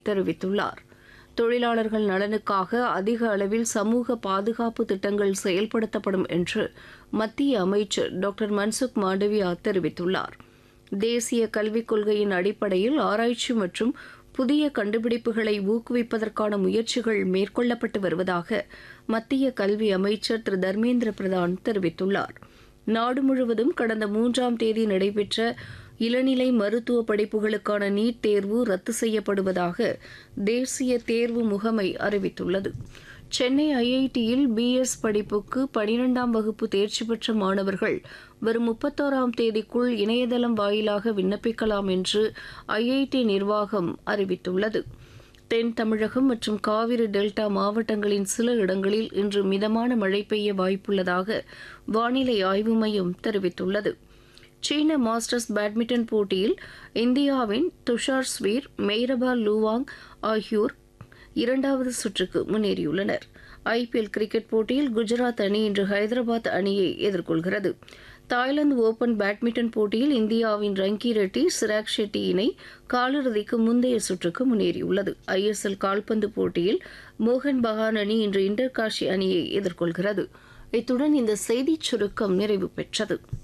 தெரிவித்துள்ளார். தொழிலாளர்கள் நலனுக்காக அதிக அளவில் சமூக பாதுகாப்பு திட்டங்கள் செயல்படுத்தப்படும் என்று மத்திய அமைச்சர் டாக்டர் மன்சுக் மாண்டவியா தெரிவித்துள்ளார். தேசிய கல்விக் கொள்கையின் அடிப்படையில் ஆராய்ச்சி மற்றும் புதிய கண்டுபிடிப்புகளை ஊக்குவிப்பதற்கான முயற்சிகள் மேற்கொள்ளப்பட்டு வருவதாக மத்திய கல்வி அமைச்சர் திரு தர்மேந்திர பிரதான் தெரிவித்துள்ளார். நாடு முழுவதும் கடந்த 3ஆம் தேதி நடைபெற்ற இளநிலை மருத்துவ படிப்புகளுக்கான நீட் தேர்வு ரத்து செய்யப்படுவதாக தேசிய தேர்வு முகமை அறிவித்துள்ளது. சென்னை ஐஐடியில் பிஎஸ் படிப்புக்கு 12ஆம் வகுப்பு தேர்ச்சி பெற்ற மாணவர்கள் வரும் 31ஆம் தேதிக்குள் இணையதளம் வாயிலாக விண்ணப்பிக்கலாம் என்று ஐஐடி நிர்வாகம் அறிவித்துள்ளது. தென் தமிழகம் மற்றும் காவிரி டெல்டா மாவட்டங்களின் சில இடங்களில் இன்று மிதமான மழை பெய்ய வாய்ப்புள்ளதாக வானிலை ஆய்வு மையம் தெரிவித்துள்ளது. சீன மாஸ்டர்ஸ் பேட்மிண்டன் போட்டியில் இந்தியாவின் துஷார் ஸ்வீர், மெய்ரபா லூவாங் ஆகியோர் 2வது சுற்றுக்கு முன்னேறியுள்ளனர். ஐபிஎல் கிரிக்கெட் போட்டியில் குஜராத் அணி இன்று ஹைதராபாத் அணியை எதிர்கொள்கிறது. தாய்லாந்து ஓபன் பேட்மிண்டன் போட்டியில் இந்தியாவின் ரங்கி ரெட்டி, சிராக் ஷெட்டி இணை காலிறுதிக்கு முந்தைய சுற்றுக்கு முன்னேறியுள்ளது. ஐஎஸ்எல் கால்பந்து போட்டியில் மோகன் பகான் அணி இன்று இன்டர்காஷி அணியை எதிர்கொள்கிறது. இத்துடன் இந்த செய்திச் சுருக்கம் நிறைவு பெற்றது.